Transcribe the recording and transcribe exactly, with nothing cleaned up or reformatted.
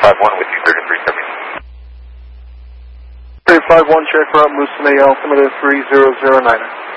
five one with you, thirty-three seventy. three five one, check route, Moose Altimeter three zero zero nine.